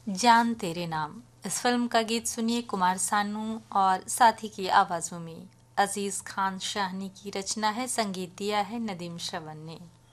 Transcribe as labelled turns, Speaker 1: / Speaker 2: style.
Speaker 1: जान तेरे नाम। इस फिल्म का गीत सुनिए कुमार सानू और साथी की आवाजों में। अजीज खान शाहनी की रचना है, संगीत दिया है नदीम श्रवण ने।